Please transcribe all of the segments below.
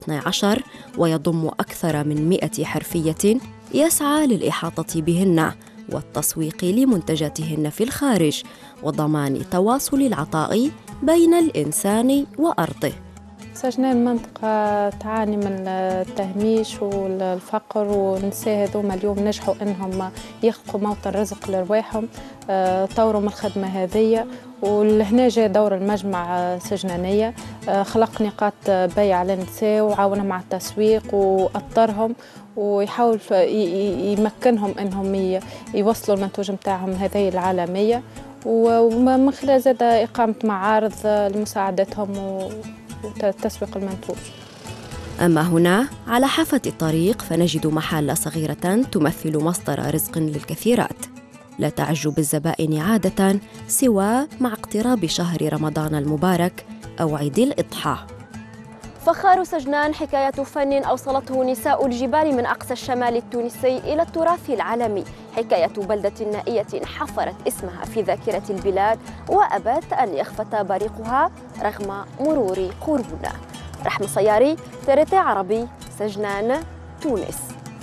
12 ويضم أكثر من 100 حرفية يسعى للإحاطة بهن والتسويق لمنتجاتهن في الخارج وضمان تواصل العطاء بين الإنسان وأرضه. سجنان منطقة تعاني من التهميش والفقر، والنساء هذوما اليوم نجحوا انهم يخلقوا موطن رزق لرواحهم، طوروا من الخدمة هذه. ولهنا جاء دور المجمع سجنانية، خلق نقاط بيع للنساء وعاونهم على التسويق وأطرهم ويحاول يمكنهم انهم يوصلوا المنتوج نتاعهم هذه العالمية، ومن خلال زاد إقامة معارض لمساعدتهم وتسويق المنتوج. أما هنا على حافة الطريق فنجد محل صغيرة تمثل مصدر رزق للكثيرات، لا تعج بالزبائن عادة سوى مع اقتراب شهر رمضان المبارك أو عيد الإضحى. فخار سجنان حكاية فن أوصلته نساء الجبال من أقصى الشمال التونسي إلى التراث العالمي، حكاية بلدة نائية حفرت اسمها في ذاكرة البلاد وأبت أن يخفت بريقها رغم مرور قرون. رحمة صياري، TRT عربي، سجنان، تونس.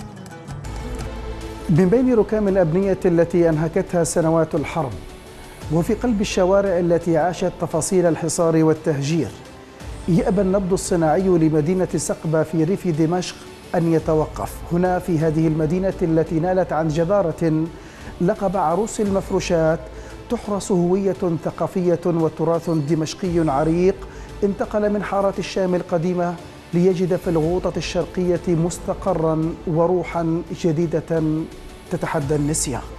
من بين ركام الأبنية التي أنهكتها سنوات الحرب وفي قلب الشوارع التي عاشت تفاصيل الحصار والتهجير، يأبى النبض الصناعي لمدينة سقبة في ريف دمشق أن يتوقف. هنا في هذه المدينة التي نالت عن جدارة لقب عروس المفروشات تحرس هوية ثقافية وتراث دمشقي عريق انتقل من حارات الشام القديمة ليجد في الغوطة الشرقية مستقرا وروحا جديدة تتحدى النسيان.